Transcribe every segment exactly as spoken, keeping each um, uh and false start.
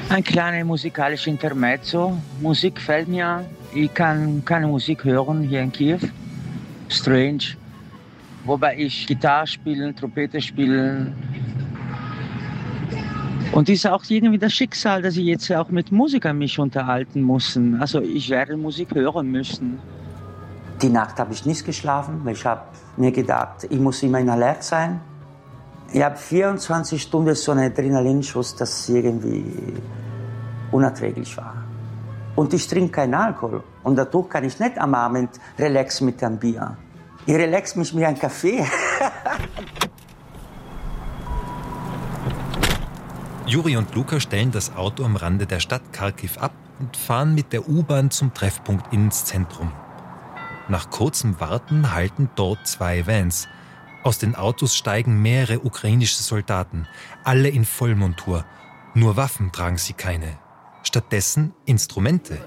Ein kleines musikalisches Intermezzo. Musik gefällt mir. Ich kann keine Musik hören hier in Kiew. Strange. Wobei ich Gitarre spielen, Trompete spielen. Und es ist auch irgendwie das Schicksal, dass ich jetzt auch mit Musikern mich unterhalten muss. Also ich werde Musik hören müssen. Die Nacht habe ich nicht geschlafen, weil ich habe mir gedacht, ich muss immer in Alert sein. Ich habe vierundzwanzig Stunden so einen Adrenalinschuss, das irgendwie unerträglich war. Und ich trinke keinen Alkohol. Und dadurch kann ich nicht am Abend relaxen mit einem Bier. Ich relax mich mit einem Kaffee. Juri und Luka stellen das Auto am Rande der Stadt Charkiw ab und fahren mit der U-Bahn zum Treffpunkt ins Zentrum. Nach kurzem Warten halten dort zwei Vans. Aus den Autos steigen mehrere ukrainische Soldaten, alle in Vollmontur. Nur Waffen tragen sie keine. Stattdessen Instrumente.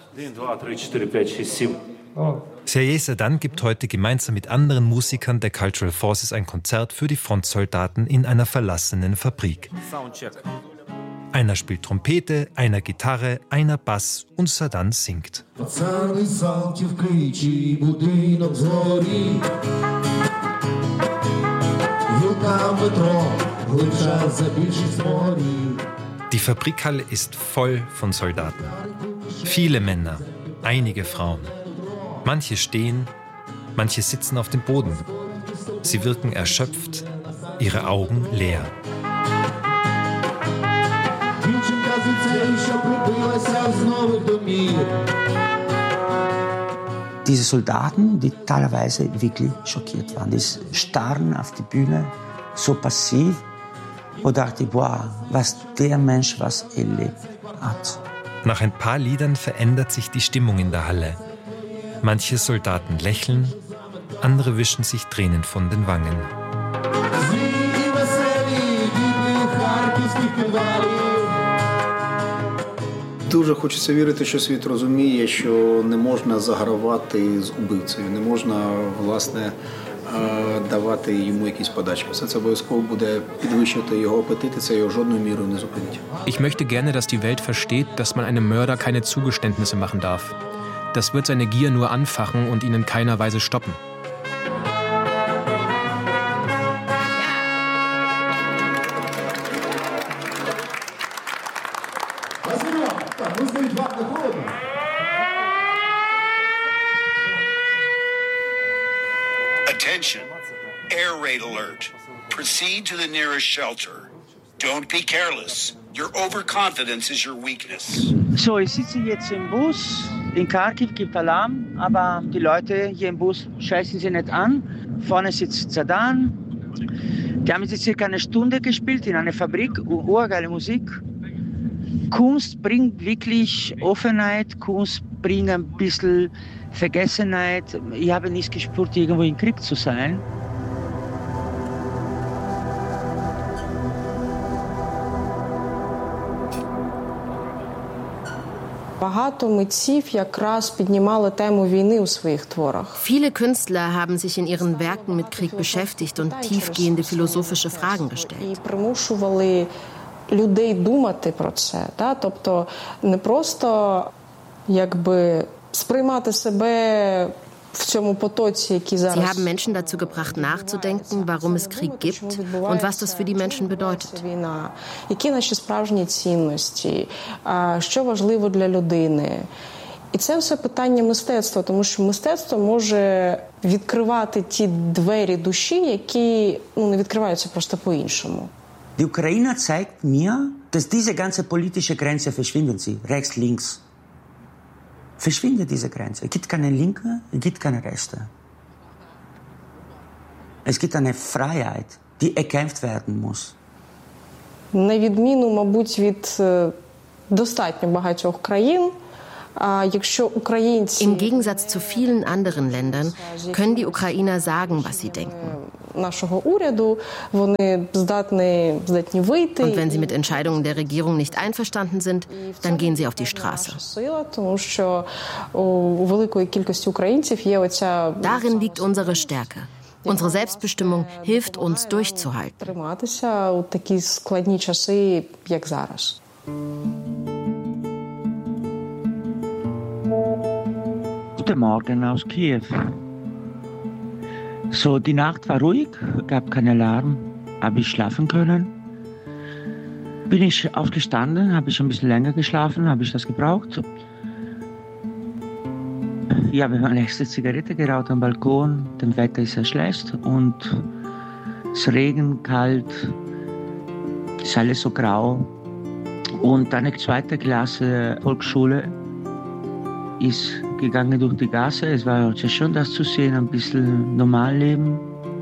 Sergej Sadan gibt heute gemeinsam mit anderen Musikern der Cultural Forces ein Konzert für die Frontsoldaten in einer verlassenen Fabrik. Einer spielt Trompete, einer Gitarre, einer Bass und Sadan singt. Die Fabrikhalle ist voll von Soldaten. Viele Männer, einige Frauen. Manche stehen, manche sitzen auf dem Boden. Sie wirken erschöpft, ihre Augen leer. Diese Soldaten, die teilweise wirklich schockiert waren, die starren auf die Bühne, so passiv, wo dachte ich, boah, was der Mensch was erlebt hat. Nach ein paar Liedern verändert sich die Stimmung in der Halle. Manche Soldaten lächeln, andere wischen sich Tränen von den Wangen. Дуже хочеться вірити, що світ розуміє, що не можна загравати з убивцею, не можна, власне, давати йому якісь подачки. Все це обов'язково буде підвищувати його апетити, це його жодною мірою не зупинить. Ich möchte gerne, dass die Welt versteht, dass man einem Mörder keine Zugeständnisse machen darf. Das wird seine Gier nur anfachen und ihn in keiner Weise stoppen. Attention, air raid alert. Proceed to the nearest shelter. Don't be careless. Your overconfidence is your weakness. So, ich sitze jetzt im Bus. In Charkiw gibt Alarm, aber die Leute hier im Bus scheißen sie nicht an. Vorne sitzt Sadan. Die haben jetzt circa eine Stunde gespielt in einer Fabrik. Urgeile Musik. Kunst bringt wirklich Offenheit. Kunst bringt ein bisschen Vergessenheit. Ich habe nicht gespürt, irgendwo im Krieg zu sein. Багато митців якраз піднімали тему війни у своїх творах. Viele Künstler haben sich in ihren Werken mit Krieg beschäftigt und tiefgehende philosophische Fragen gestellt. І примушували людей думати про це, да? Тобто не просто якби сприймати себе в цьому потоці, який зараз. Sie haben Menschen dazu gebracht, nachzudenken, warum es Krieg gibt und was das für die Menschen bedeutet. Війна, які наші справжні цінності, що важливо для людини. І це все питання мистецтва, тому що мистецтво може відкривати ті двері душі, які ну, не відкриваються просто по-іншому. Die Ukraine zeigt mir, dass diese ganze politische Grenze verschwinden sie, rechts, links. Verschwindet diese Grenze. Es gibt keine Linke, es gibt keine Rechte. Es gibt eine Freiheit, die erkämpft werden muss. На відміну, мабуть, від достатньо багатьох країн, Im Gegensatz zu vielen anderen Ländern können die Ukrainer sagen, was sie denken. Und wenn sie mit Entscheidungen der Regierung nicht einverstanden sind, dann gehen sie auf die Straße. Darin liegt unsere Stärke. Unsere Selbstbestimmung hilft uns durchzuhalten. Guten Morgen aus Kiew. So, die Nacht war ruhig, gab keinen Alarm, habe ich schlafen können. Bin ich aufgestanden, habe ich ein bisschen länger geschlafen, habe ich das gebraucht. Ich habe meine erste Zigarette geraucht am Balkon, das Wetter ist sehr schlecht und es regnet, kalt, es ist alles so grau. Und eine zweite Klasse Volksschule ist gegangen durch die Gasse. Es war sehr schön, das zu sehen, ein bisschen normal leben.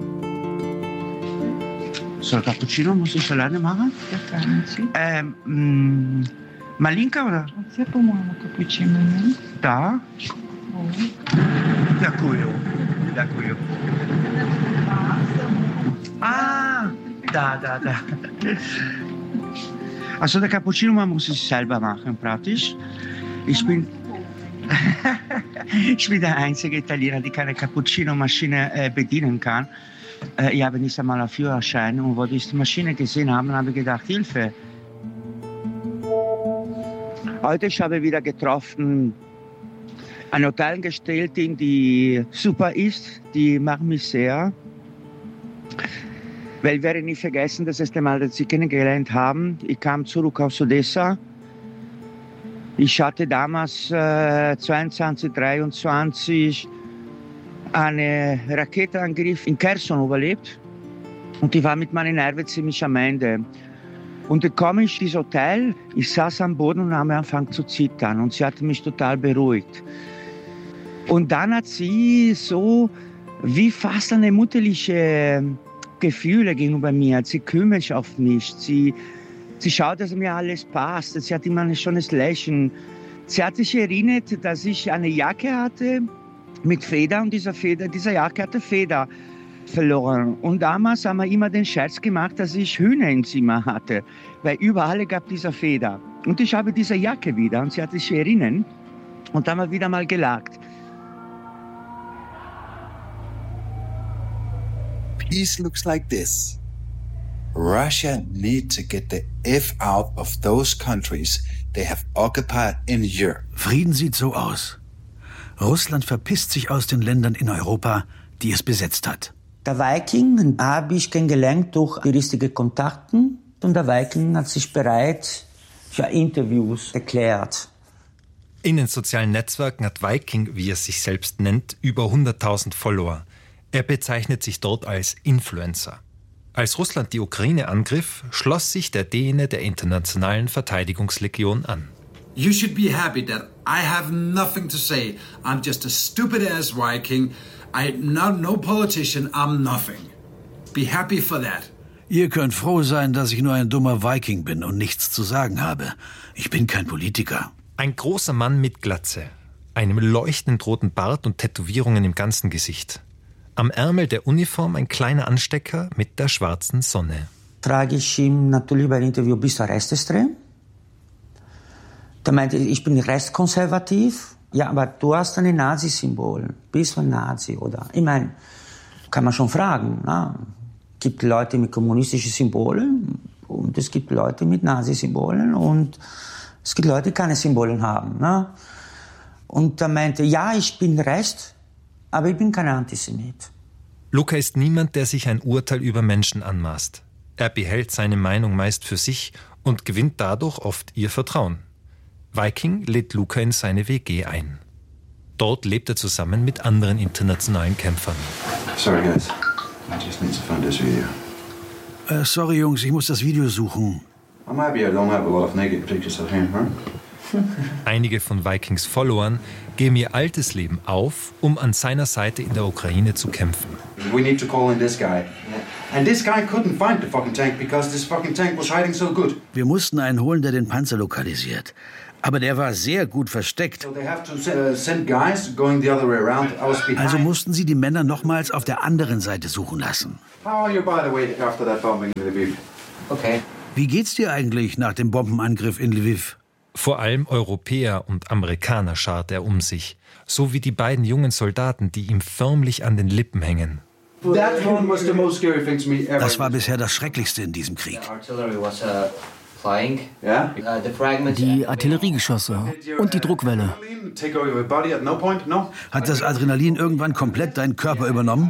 So, Cappuccino muss ich alleine machen? Ähm, mh, Malinka oder? Це, по-моєму, капучино, ні? Да. Дякую. Дякую. Ah, da, da, da. Also der Cappuccino man muss es selber machen, praktisch. Ich bin, ich bin der einzige Italiener, der keine Cappuccino-Maschine äh, bedienen kann. Äh, ich habe nicht einmal einen Führerschein und wo ich die Maschine gesehen habe, habe ich gedacht, Hilfe. Heute ich habe wieder getroffen, eine Hotelangestellte, die super ist, die macht mich sehr. Weil ich werde nie vergessen, das erste Mal, dass sie kennengelernt haben. Ich kam zurück aus Odessa. Ich hatte damals äh, zweiundzwanzig, dreiundzwanzig einen Raketenangriff in Kherson überlebt. Und ich war mit meinen Nerven ziemlich am Ende. Und dann komme ich in dieses Hotel, ich saß am Boden und habe angefangen zu zittern. Und sie hat mich total beruhigt. Und dann hat sie so wie fast eine mutterliche Gefühle gegenüber mir. Sie kümmert sich auf mich. Sie, sie schaut, dass mir alles passt. Sie hat immer ein schönes Lächeln. Sie hat sich erinnert, dass ich eine Jacke hatte mit Feder und diese, Feder, diese Jacke hatte Feder verloren. Und damals haben wir immer den Scherz gemacht, dass ich Hühner im Zimmer hatte, weil überall gab diese Feder. Und ich habe diese Jacke wieder und sie hat sich erinnert und dann haben wir wieder mal gelacht. Peace looks like this. Russia needs to get the F out of those countries they have occupied in Europe. Frieden sieht so aus. Russland verpisst sich aus den Ländern in Europa, die es besetzt hat. Der Viking habe ich kennengelernt durch die richtigen Kontakte. Und der Viking hat sich bereit für Interviews erklärt. In den sozialen Netzwerken hat Viking, wie er sich selbst nennt, über hunderttausend Follower. Er bezeichnet sich dort als Influencer. Als Russland die Ukraine angriff, schloss sich der Däne der Internationalen Verteidigungslegion an. You should be happy that I have nothing to say. I'm just a stupid-ass Viking. I'm not no politician. I'm nothing. Be happy for that. Ihr könnt froh sein, dass ich nur ein dummer Viking bin und nichts zu sagen habe. Ich bin kein Politiker. Ein großer Mann mit Glatze, einem leuchtend roten Bart und Tätowierungen im ganzen Gesicht. Am Ärmel der Uniform ein kleiner Anstecker mit der schwarzen Sonne. Frage ich ihm natürlich bei dem Interview, bist du rechtsextrem? Da meinte ich, ich bin rechtskonservativ. Ja, aber du hast ein Nazi-Symbol. Bist du ein Nazi, oder? Ich meine, kann man schon fragen. Es gibt Leute mit kommunistischen Symbolen und es gibt Leute mit Nazi-Symbolen und es gibt Leute, die keine Symbole haben. Ne? Und er meinte, ja, ich bin rechts, aber ich bin kein Antisemit. Luca ist niemand, der sich ein Urteil über Menschen anmaßt. Er behält seine Meinung meist für sich und gewinnt dadurch oft ihr Vertrauen. Viking lädt Luca in seine W G ein. Dort lebt er zusammen mit anderen internationalen Kämpfern. Sorry guys, I just need to find this video. Äh, sorry Jungs, ich muss das Video suchen. I'm happy I don't have a lot of naked pictures of him, huh? Einige von Vikings Followern geben ihr altes Leben auf, um an seiner Seite in der Ukraine zu kämpfen. We need to call in this guy. And this guy couldn't find the fucking tank because this fucking tank was hiding so good. Wir mussten einen holen, der den Panzer lokalisiert. Aber der war sehr gut versteckt. So they have to send guys going the other way around. I was behind. Also mussten sie die Männer nochmals auf der anderen Seite suchen lassen. How are you, by the way, after that bombing in Lviv? Okay. Wie geht's dir eigentlich nach dem Bombenangriff in Lviv? Vor allem Europäer und Amerikaner schart er um sich, so wie die beiden jungen Soldaten, die ihm förmlich an den Lippen hängen. Das war bisher das Schrecklichste in diesem Krieg. Die Artilleriegeschosse und die Druckwelle. Hat das Adrenalin irgendwann komplett deinen Körper übernommen?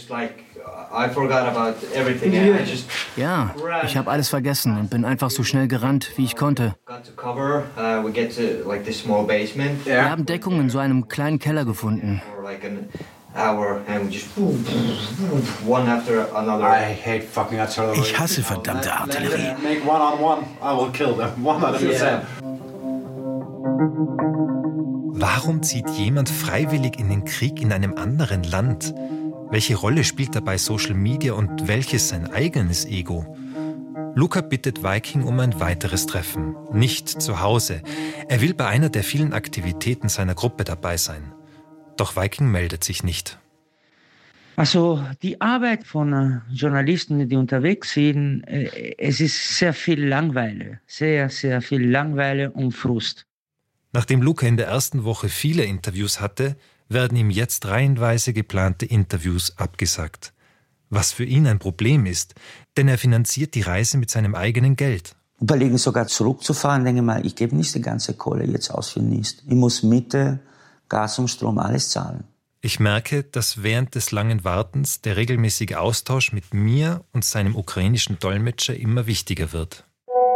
Ja, ich habe alles vergessen und bin einfach so schnell gerannt, wie ich konnte. Wir haben Deckung in so einem kleinen Keller gefunden. Ich hasse verdammte Artillerie. Warum zieht jemand freiwillig in den Krieg in einem anderen Land? Welche Rolle spielt dabei Social Media und welches sein eigenes Ego? Luca bittet Viking um ein weiteres Treffen, nicht zu Hause. Er will bei einer der vielen Aktivitäten seiner Gruppe dabei sein. Doch Viking meldet sich nicht. Also die Arbeit von Journalisten, die unterwegs sind, es ist sehr viel Langeweile, sehr, sehr viel Langeweile und Frust. Nachdem Luca in der ersten Woche viele Interviews hatte, werden ihm jetzt reihenweise geplante Interviews abgesagt. Was für ihn ein Problem ist, denn er finanziert die Reise mit seinem eigenen Geld. Überlegen sogar zurückzufahren, denke mal, ich gebe nicht die ganze Kohle jetzt aus für nichts. Ich muss Miete, Gas und Strom, alles zahlen. Ich merke, dass während des langen Wartens der regelmäßige Austausch mit mir und seinem ukrainischen Dolmetscher immer wichtiger wird.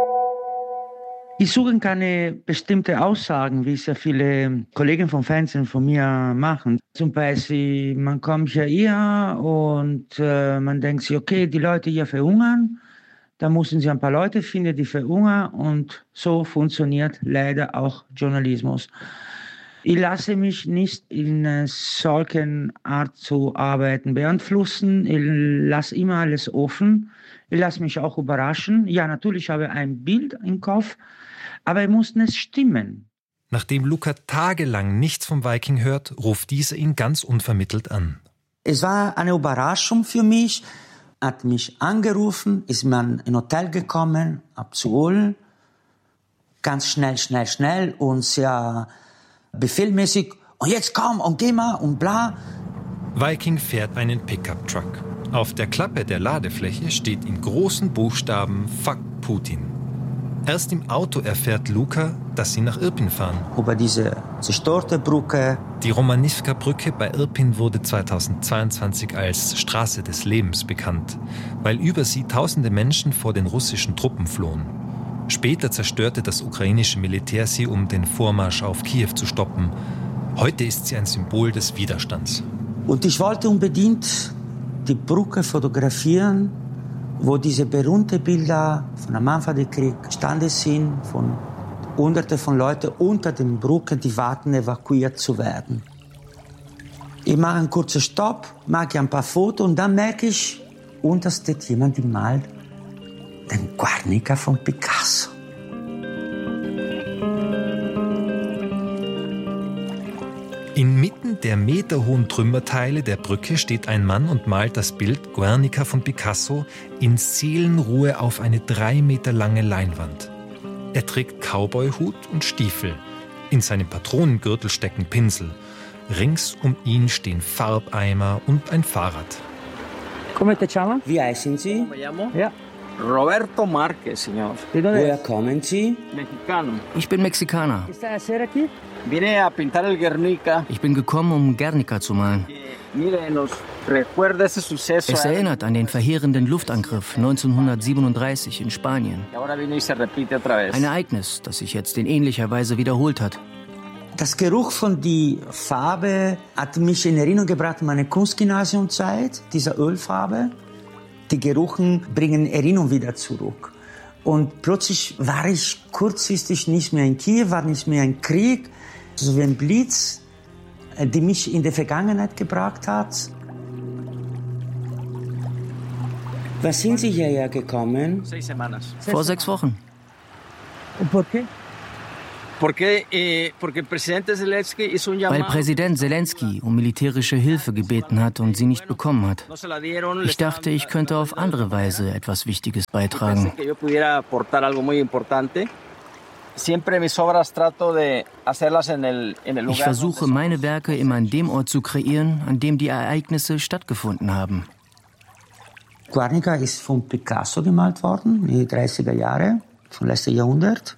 Ich suche keine bestimmte Aussagen, wie sehr viele Kollegen vom Fernsehen von mir machen. Zum Beispiel, man kommt ja hier und äh, man denkt sich, okay, die Leute hier verhungern. Da müssen sie ein paar Leute finden, die verhungern. Und so funktioniert leider auch Journalismus. Ich lasse mich nicht in äh, solchen Art zu arbeiten beeinflussen. Ich lasse immer alles offen. Ich lasse mich auch überraschen. Ja, natürlich habe ich ein Bild im Kopf. Aber er muss nicht stimmen. Nachdem Luca tagelang nichts vom Viking hört, ruft dieser ihn ganz unvermittelt an. Es war eine Überraschung für mich. Er hat mich angerufen, ist mir in Hotel gekommen, abzuholen. Ganz schnell, schnell, schnell und sehr befehlmäßig. Und jetzt komm und geh mal und bla. Viking fährt einen Pickup-Truck. Auf der Klappe der Ladefläche steht in großen Buchstaben Fuck Putin. Erst im Auto erfährt Luca, dass sie nach Irpin fahren. Über diese zerstörte Brücke. Die Romanivka-Brücke bei Irpin wurde zweitausendzweiundzwanzig als Straße des Lebens bekannt, weil über sie tausende Menschen vor den russischen Truppen flohen. Später zerstörte das ukrainische Militär sie, um den Vormarsch auf Kiew zu stoppen. Heute ist sie ein Symbol des Widerstands. Und ich wollte unbedingt die Brücke fotografieren, wo diese berühmten Bilder von am Anfang des Krieges gestanden sind, von Hunderten von Leuten unter den Brücken, die warten, evakuiert zu werden. Ich mache einen kurzen Stopp, mache ein paar Fotos und dann merke ich, unter steht jemand, der malt den Guernica von Picasso. Inmitten der meterhohen Trümmerteile der Brücke steht ein Mann und malt das Bild Guernica von Picasso in Seelenruhe auf eine drei Meter lange Leinwand. Er trägt Cowboyhut und Stiefel. In seinem Patronengürtel stecken Pinsel. Rings um ihn stehen Farbeimer und ein Fahrrad. Come te chiama? Wie heißen Sie? Ja. Roberto Marquez, señor. Woher kommen Sie? Mexicano. Ich bin Mexikaner. Vine a pintar el Guernica. Ich bin gekommen, um Guernica zu malen. Es erinnert an den verheerenden Luftangriff neunzehnhundertsiebenunddreißig in Spanien. Ein Ereignis, das sich jetzt in ähnlicher Weise wiederholt hat. Das Geruch von der Farbe hat mich in Erinnerung gebracht an meine Kunstgymnasiumzeit, diese Ölfarbe. Die Gerüche bringen Erinnerung wieder zurück. Und plötzlich war ich kurzfristig nicht mehr in Kiew, war nicht mehr ein Krieg. So wie ein Blitz, die mich in die Vergangenheit gebracht hat. Wann sind Sie hierher gekommen? Vor sechs Wochen. Und por qué? Weil Präsident Zelensky um militärische Hilfe gebeten hat und sie nicht bekommen hat. Ich dachte, ich könnte auf andere Weise etwas Wichtiges beitragen. Ich versuche, meine Werke immer an dem Ort zu kreieren, an dem die Ereignisse stattgefunden haben. Guernica ist von Picasso gemalt worden, in den dreißiger Jahren. vom letzten Jahrhundert.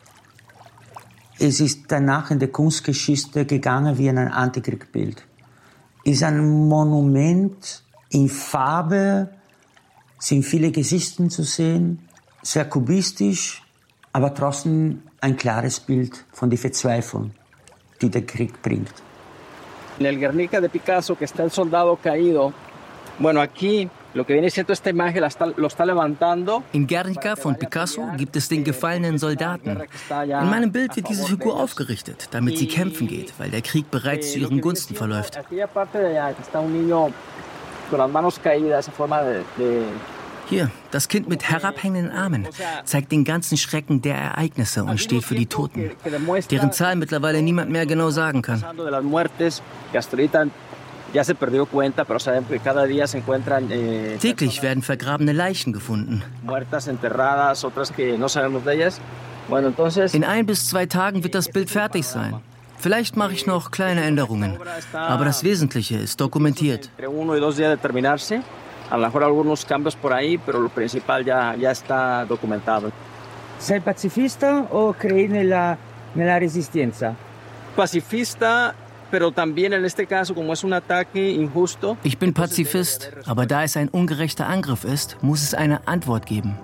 Es ist danach in der Kunstgeschichte gegangen wie in ein Antikriegbild. Es ist ein Monument in Farbe, sind viele Gesichter zu sehen, sehr kubistisch, aber trotzdem ein klares Bild von der Verzweiflung, die der Krieg bringt. En el Guernica de Picasso, que está el soldado caído, bueno, aquí lo que viene siendo esta imagen la está, lo está levantando. In Guernica von Picasso gibt es den gefallenen Soldaten. In meinem Bild wird diese Figur aufgerichtet, damit sie kämpfen geht, weil der Krieg bereits zu ihren Gunsten verläuft. Hier, das Kind mit herabhängenden Armen zeigt den ganzen Schrecken der Ereignisse und steht für die Toten, deren Zahl mittlerweile niemand mehr genau sagen kann. Täglich werden vergrabene Leichen gefunden. In ein bis zwei Tagen wird das Bild fertig sein. Vielleicht mache ich noch kleine Änderungen, aber das Wesentliche ist dokumentiert. A lo mejor algunos cambios por ahí, pero lo principal ya, ya está documentado. Sei pacifista o crei nella, nella resistenza? Pacifista, pero también en este caso, como es un ataque injusto. Ich bin Pazifist, aber da es ein ungerechter Angriff ist, muss es eine Antwort geben.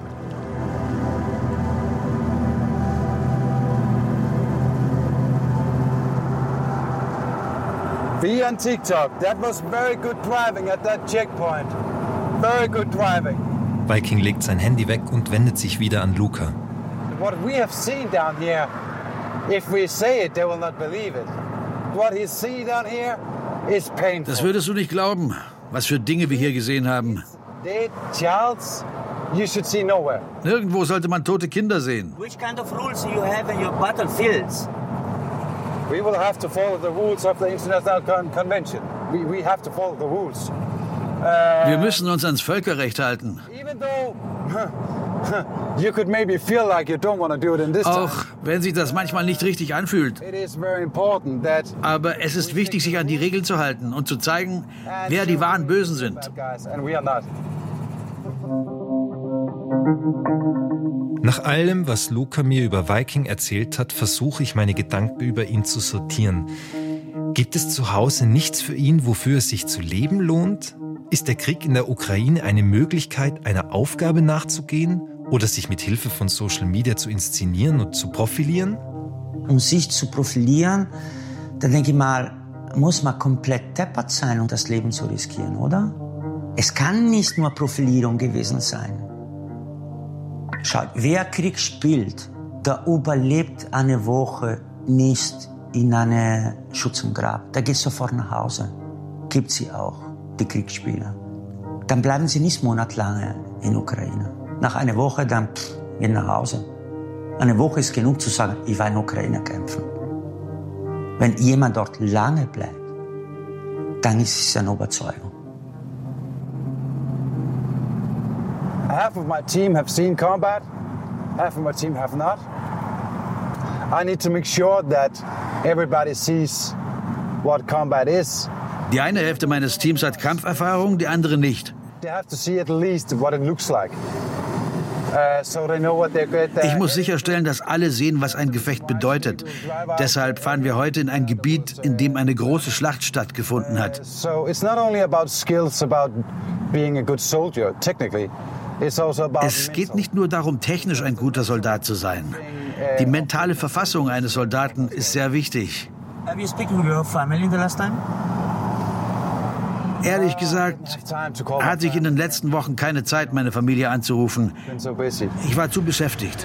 Be on TikTok. That was very good driving at that checkpoint. Very good driving. Viking legt sein Handy weg und wendet sich wieder an Luca. What we have seen down here, if we say it, they will not believe it. What he see down here is painful. Das würdest du nicht glauben, was für Dinge wir hier gesehen haben. Dead childs, you should see nowhere. Nirgendwo sollte man tote Kinder sehen. Which kind of rules do you have in your battlefields? We will have to follow the rules of the International Convention. We, we have to follow the rules. Uh, Wir müssen uns ans Völkerrecht halten. Even though you could maybe feel like you don't want to do it in this time. Auch wenn sich das manchmal nicht richtig anfühlt. It is very important that Aber es ist wichtig, sich an die Regeln zu halten und zu zeigen, wer die wahren Bösen sind. And we are not. Nach allem, was Luca mir über Viking erzählt hat, versuche ich meine Gedanken über ihn zu sortieren. Gibt es zu Hause nichts für ihn, wofür es sich zu leben lohnt? Ist der Krieg in der Ukraine eine Möglichkeit, einer Aufgabe nachzugehen oder sich mit Hilfe von Social Media zu inszenieren und zu profilieren? Um sich zu profilieren, dann denke ich mal, muss man komplett deppert sein, um das Leben zu riskieren, oder? Es kann nicht nur Profilierung gewesen sein. Schaut, wer Krieg spielt, der überlebt eine Woche nicht in einem Schützengrab. Der geht sofort nach Hause. Gibt sie auch, die Kriegsspieler. Dann bleiben sie nicht monatelang in Ukraine. Nach einer Woche dann pff, gehen nach Hause. Eine Woche ist genug zu sagen, ich war in Ukraine kämpfen. Wenn jemand dort lange bleibt, dann ist es eine Überzeugung. Half of my team have seen combat, half of my team have not. I need to make sure that everybody sees what combat is. Die eine Hälfte meines Teams hat Kampferfahrung, die andere nicht. They have to see at least what it looks like. Uh, so they know what they're good at. Ich muss sicherstellen, dass alle sehen, was ein Gefecht bedeutet. Deshalb fahren wir heute in ein Gebiet, in dem eine große Schlacht stattgefunden hat. So it's not only about skills, about being a good soldier, technically. Es geht nicht nur darum, technisch ein guter Soldat zu sein. Die mentale Verfassung eines Soldaten ist sehr wichtig. Have you spoken to your family the last time? Ehrlich gesagt, hatte ich in den letzten Wochen keine Zeit, meine Familie anzurufen. Ich war zu beschäftigt.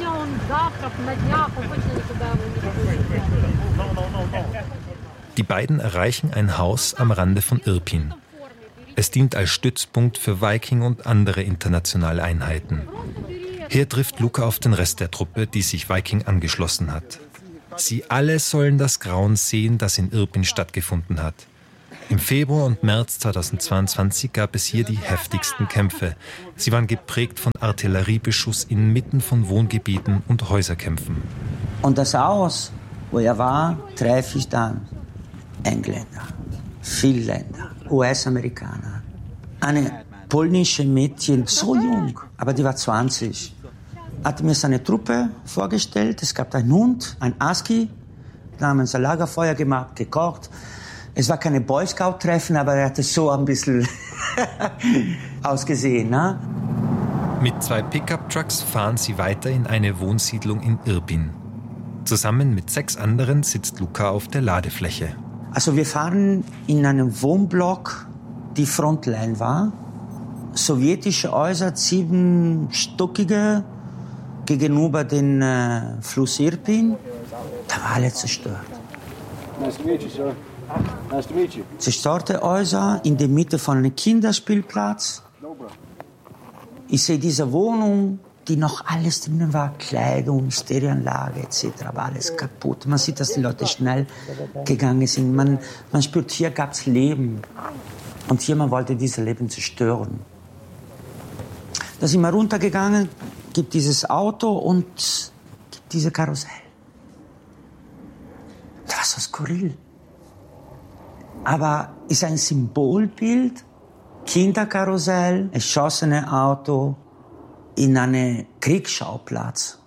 Die beiden erreichen ein Haus am Rande von Irpin. Es dient als Stützpunkt für Viking und andere internationale Einheiten. Hier trifft Luca auf den Rest der Truppe, die sich Viking angeschlossen hat. Sie alle sollen das Grauen sehen, das in Irpin stattgefunden hat. Im Februar und März zweitausendzweiundzwanzig gab es hier die heftigsten Kämpfe. Sie waren geprägt von Artilleriebeschuss inmitten von Wohngebieten und Häuserkämpfen. Und das Haus, wo er war, treffe ich dann Engländer, Finnländer, U S-Amerikaner. Eine polnische Mädchen, so jung, aber die war zwanzig. hat mir seine Truppe vorgestellt. Es gab einen Hund, ein Husky. Da haben wir ein Lagerfeuer gemacht, gekocht. Es war keine Boy Scout-Treffen, aber er hatte so ein bisschen ausgesehen. Ne? Mit zwei Pickup-Trucks fahren sie weiter in eine Wohnsiedlung in Irbin. Zusammen mit sechs anderen sitzt Luca auf der Ladefläche. Also wir fahren in einem Wohnblock, die Frontline war. Sowjetische Häuser, siebenstockige, gegenüber dem äh, Fluss Irpin. Da war alles zerstört. Nice to meet you, sir. Nice to meet you. Zerstörte Häuser in der Mitte von einem Kinderspielplatz. Ich sehe diese Wohnung, die noch alles drinnen war, Kleidung, Stereoanlage et cetera, war alles kaputt. Man sieht, dass die Leute schnell gegangen sind. Man, man spürt, hier gab es Leben. Und jemand wollte dieses Leben zerstören. Da sind wir runtergegangen, gibt dieses Auto und gibt diese Karussell. Das war so skurril. Aber ist ein Symbolbild, Kinderkarussell, erschossene Auto in einem Kriegsschauplatz.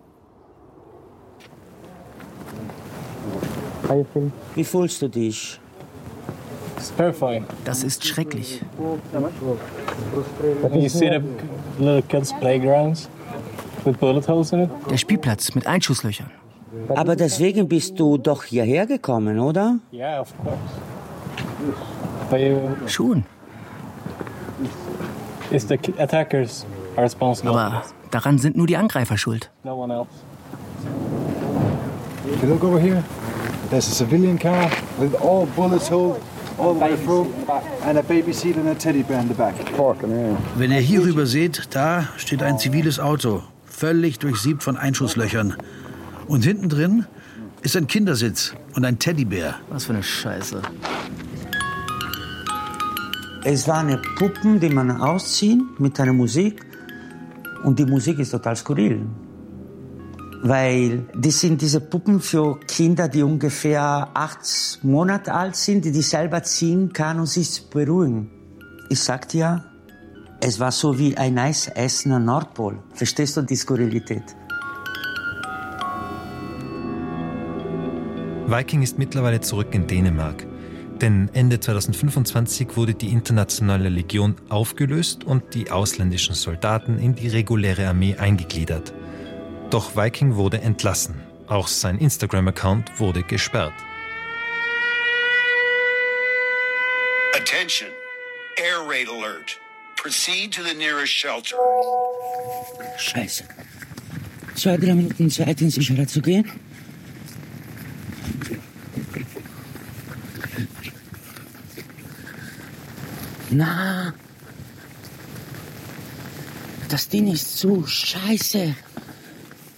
Wie fühlst du dich? Das ist schrecklich. Der Spielplatz mit Einschusslöchern. Aber deswegen bist du doch hierher gekommen, oder? Schon. Aber daran sind nur die Angreifer schuld. Look over here. There's a civilian car with all bullets hole all the way through and a baby seat and a teddy bear in the back. Wenn ihr hier rüber seht, da steht ein ziviles Auto, völlig durchsiebt von Einschusslöchern. Und hinten drin ist ein Kindersitz und ein Teddybär. Was für eine Scheiße. Es waren Puppen, die man ausziehen mit einer Musik. Und die Musik ist total skurril. Weil das sind diese Puppen für Kinder, die ungefähr acht Monate alt sind, die die selber ziehen kann und sich beruhigen. Ich sag dir, es war so wie ein Eisessen am Nordpol. Verstehst du die Skurrilität? Viking ist mittlerweile zurück in Dänemark. Denn Ende zweitausendfünfundzwanzig wurde die internationale Legion aufgelöst und die ausländischen Soldaten in die reguläre Armee eingegliedert. Doch Viking wurde entlassen. Auch sein Instagram-Account wurde gesperrt. Attention. Air raid alert. Proceed to the nearest shelter. Scheiße. Zwei, drei Minuten Zeit, in Sicherheit zu gehen. Na, das Ding ist zu. Scheiße.